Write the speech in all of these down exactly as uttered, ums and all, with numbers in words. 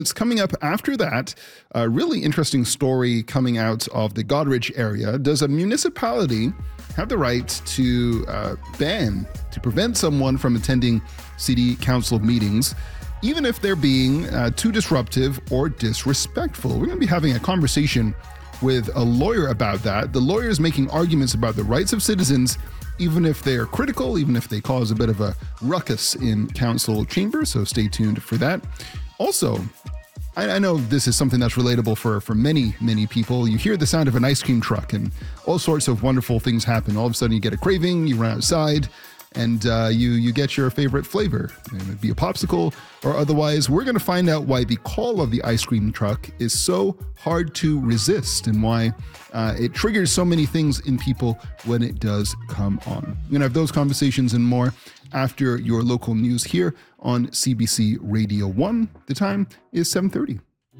It's coming up after that. A really interesting story coming out of the Goderich area. Does a municipality have the right to uh, ban, to prevent someone from attending city council meetings, even if they're being uh, too disruptive or disrespectful? We're going to be having a conversation with a lawyer about that. The lawyer is making arguments about the rights of citizens, even if they are critical, even if they cause a bit of a ruckus in council chambers. So stay tuned for that. Also, I, I know this is something that's relatable for, for many, many people. You hear the sound of an ice cream truck and all sorts of wonderful things happen. All of a sudden you get a craving, you run outside, and uh, you you get your favorite flavor. It would be a popsicle or otherwise. We're going to find out why the call of the ice cream truck is so hard to resist and why uh, it triggers so many things in people when it does come on. We're going to have those conversations and more after your local news here on C B C Radio one. The time is seven thirty.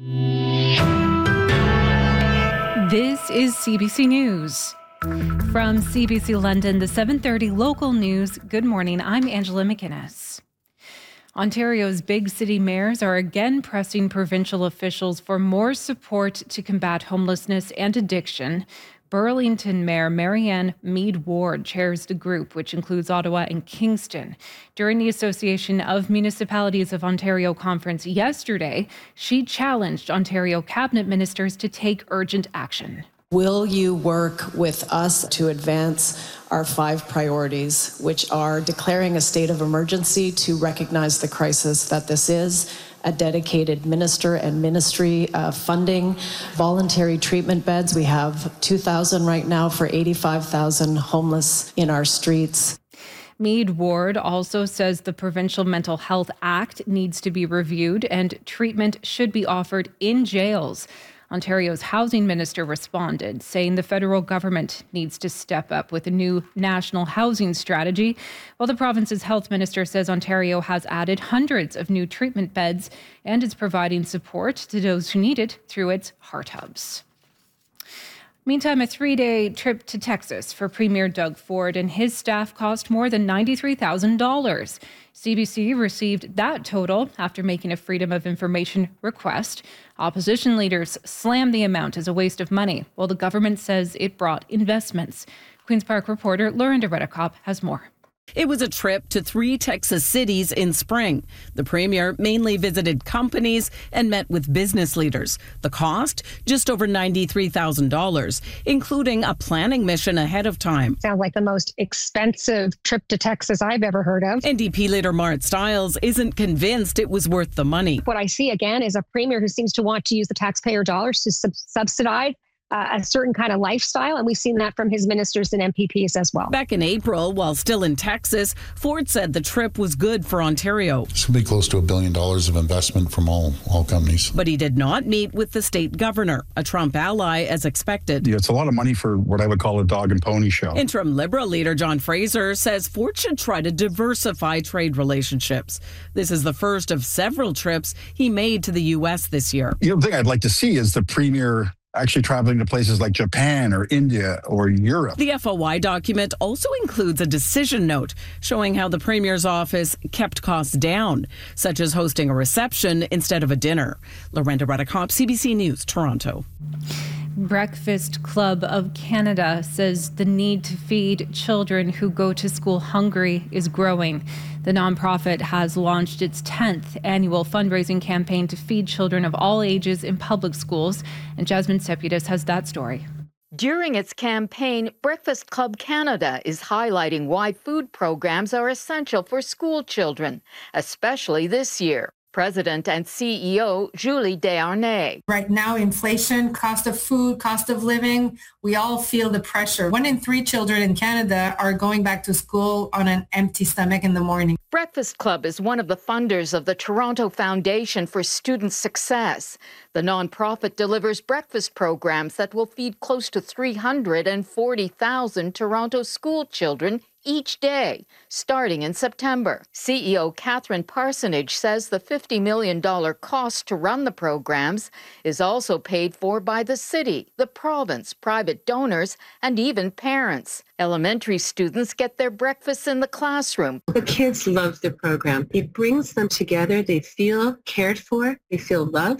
This is C B C News. From C B C London, the seven thirty local news. Good morning, I'm Angela McInnes. Ontario's big city mayors are again pressing provincial officials for more support to combat homelessness and addiction. Burlington Mayor Marianne Mead Ward chairs the group, which includes Ottawa and Kingston. During the Association of Municipalities of Ontario conference yesterday, she challenged Ontario cabinet ministers to take urgent action. Will you work with us to advance our five priorities, which are declaring a state of emergency to recognize the crisis that this is, a dedicated minister and ministry uh, funding, voluntary treatment beds. We have two thousand right now for eighty-five thousand homeless in our streets. Mead Ward also says the Provincial Mental Health Act needs to be reviewed and treatment should be offered in jails. Ontario's housing minister responded, saying the federal government needs to step up with a new national housing strategy, while the province's health minister says Ontario has added hundreds of new treatment beds and is providing support to those who need it through its heart hubs. Meantime, a three-day trip to Texas for Premier Doug Ford and his staff cost more than ninety-three thousand dollars. C B C received that total after making a Freedom of Information request. Opposition leaders slammed the amount as a waste of money, while the government says it brought investments. Queen's Park reporter Lorinda Redekop has more. It was a trip to three Texas cities in spring. The premier mainly visited companies and met with business leaders. The cost, just over ninety-three thousand dollars, including a planning mission ahead of time. Sounds like the most expensive trip to Texas I've ever heard of. N D P leader Mart Stiles isn't convinced it was worth the money. What I see again is a premier who seems to want to use the taxpayer dollars to sub- subsidize Uh, a certain kind of lifestyle, and we've seen that from his ministers and M P Ps as well. Back in April, while still in Texas, Ford said the trip was good for Ontario. It's going to be close to a billion dollars of investment from all, all companies. But he did not meet with the state governor, a Trump ally, as expected. Yeah, it's a lot of money for what I would call a dog and pony show. Interim Liberal leader John Fraser says Ford should try to diversify trade relationships. This is the first of several trips he made to the U S this year. You know, the thing I'd like to see is the premier actually traveling to places like Japan or India or Europe. The F O I document also includes a decision note showing how the Premier's office kept costs down, such as hosting a reception instead of a dinner. Lorinda Redekop, C B C News, Toronto. Breakfast Club of Canada says the need to feed children who go to school hungry is growing. The nonprofit has launched its tenth annual fundraising campaign to feed children of all ages in public schools, and Jasmine Seputis has that story. During its campaign, Breakfast Club Canada is highlighting why food programs are essential for school children, especially this year. President and C E O Julie Desharnais. Right now, inflation, cost of food, cost of living, we all feel the pressure. One in three children in Canada are going back to school on an empty stomach in the morning. Breakfast Club is one of the funders of the Toronto Foundation for Student Success. The nonprofit delivers breakfast programs that will feed close to three hundred forty thousand Toronto school children each day, starting in September. C E O Catherine Parsonage says the fifty million dollars cost to run the programs is also paid for by the city, the province, private donors, and even parents. Elementary students get their breakfasts in the classroom. The kids love the program. It brings them together. They feel cared for. They feel loved.